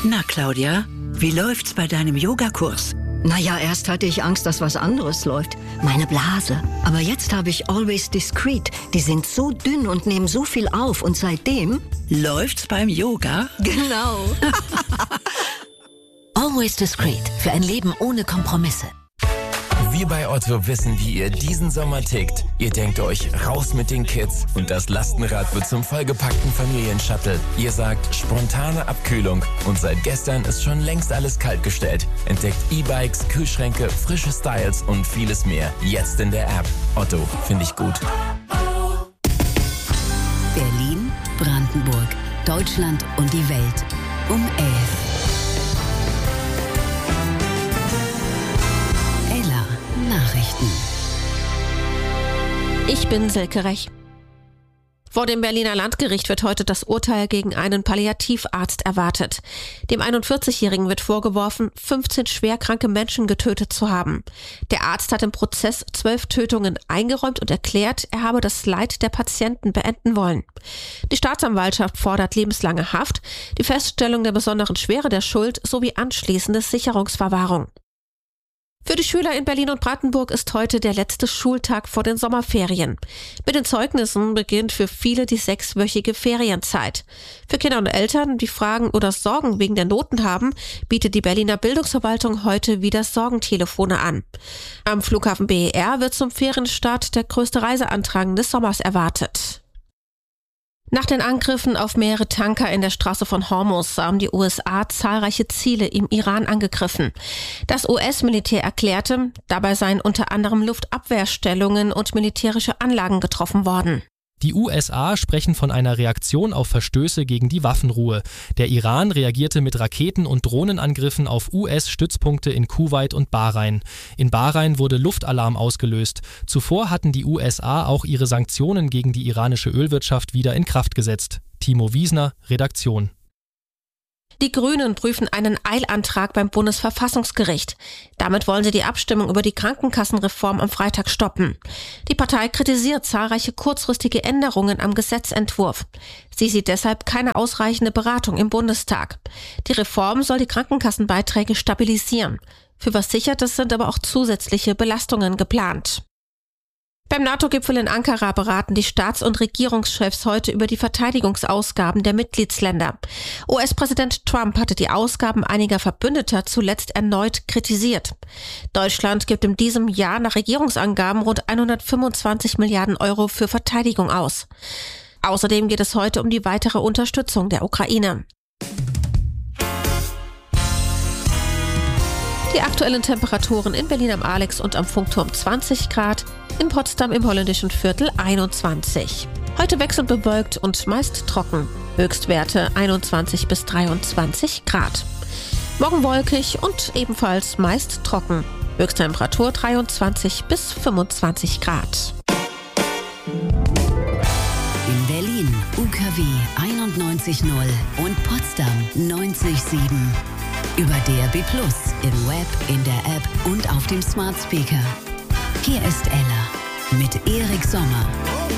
Na, Claudia, wie läuft's bei deinem Yogakurs? Naja, erst hatte ich Angst, dass was anderes läuft. Meine Blase. Aber jetzt habe ich Always Discreet. Die sind so dünn und nehmen so viel auf. Und seitdem... Läuft's beim Yoga? Genau. Always Discreet. Für ein Leben ohne Kompromisse. Wir bei Otto wissen, wie ihr diesen Sommer tickt. Ihr denkt euch, raus mit den Kids und das Lastenrad wird zum vollgepackten Familienshuttle. Ihr sagt, spontane Abkühlung und seit gestern ist schon längst alles kaltgestellt. Entdeckt E-Bikes, Kühlschränke, frische Styles und vieles mehr. Jetzt in der App. Otto, finde ich gut. Berlin, Brandenburg, Deutschland und die Welt. Um 11. Nachrichten. Ich bin Silke Rech. Vor dem Berliner Landgericht wird heute das Urteil gegen einen Palliativarzt erwartet. Dem 41-Jährigen wird vorgeworfen, 15 schwerkranke Menschen getötet zu haben. Der Arzt hat im Prozess 12 Tötungen eingeräumt und erklärt, er habe das Leid der Patienten beenden wollen. Die Staatsanwaltschaft fordert lebenslange Haft, die Feststellung der besonderen Schwere der Schuld sowie anschließende Sicherungsverwahrung. Für die Schüler in Berlin und Brandenburg ist heute der letzte Schultag vor den Sommerferien. Mit den Zeugnissen beginnt für viele die 6-wöchige Ferienzeit. Für Kinder und Eltern, die Fragen oder Sorgen wegen der Noten haben, bietet die Berliner Bildungsverwaltung heute wieder Sorgentelefone an. Am Flughafen BER wird zum Ferienstart der größte Reiseandrang des Sommers erwartet. Nach den Angriffen auf mehrere Tanker in der Straße von Hormuz haben die USA zahlreiche Ziele im Iran angegriffen. Das US-Militär erklärte, dabei seien unter anderem Luftabwehrstellungen und militärische Anlagen getroffen worden. Die USA sprechen von einer Reaktion auf Verstöße gegen die Waffenruhe. Der Iran reagierte mit Raketen- und Drohnenangriffen auf US-Stützpunkte in Kuwait und Bahrain. In Bahrain wurde Luftalarm ausgelöst. Zuvor hatten die USA auch ihre Sanktionen gegen die iranische Ölwirtschaft wieder in Kraft gesetzt. Timo Wiesner, Redaktion. Die Grünen prüfen einen Eilantrag beim Bundesverfassungsgericht. Damit wollen sie die Abstimmung über die Krankenkassenreform am Freitag stoppen. Die Partei kritisiert zahlreiche kurzfristige Änderungen am Gesetzentwurf. Sie sieht deshalb keine ausreichende Beratung im Bundestag. Die Reform soll die Krankenkassenbeiträge stabilisieren. Für Versicherte sind aber auch zusätzliche Belastungen geplant. Beim NATO-Gipfel in Ankara beraten die Staats- und Regierungschefs heute über die Verteidigungsausgaben der Mitgliedsländer. US-Präsident Trump hatte die Ausgaben einiger Verbündeter zuletzt erneut kritisiert. Deutschland gibt in diesem Jahr nach Regierungsangaben rund 125 Milliarden Euro für Verteidigung aus. Außerdem geht es heute um die weitere Unterstützung der Ukraine. Die aktuellen Temperaturen in Berlin am Alex und am Funkturm 20 Grad, in Potsdam im holländischen Viertel 21. Heute wechselnd bewölkt und meist trocken. Höchstwerte 21 bis 23 Grad. Morgen wolkig und ebenfalls meist trocken. Höchsttemperatur 23 bis 25 Grad. In Berlin UKW 91.0 und Potsdam 90.7. Über DAB+, im Web, in der App und auf dem Smart Speaker. Hier ist Ella mit Erik Sommer.